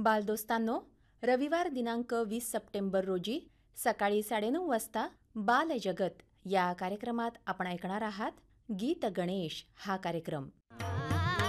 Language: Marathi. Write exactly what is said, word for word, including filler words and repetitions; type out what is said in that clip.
बालदोस्तांनो, रविवार दिनांक वीस सप्टेंबर रोजी सकाळी साडेनऊ वाजता बालजगत या कार्यक्रमात आपण ऐकणार आहात गीत गणेश हा कार्यक्रम.